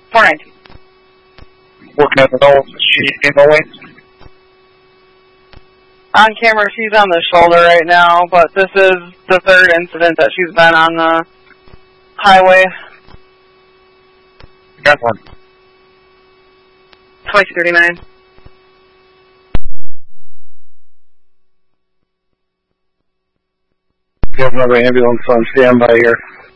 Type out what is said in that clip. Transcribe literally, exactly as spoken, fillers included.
four nineteen. Working at the nose. Is she in the way? On camera, she's on the shoulder right now, but this is the third incident that she's been on the highway. Got one. twenty-two thirty-nine. We have another ambulance on standby here.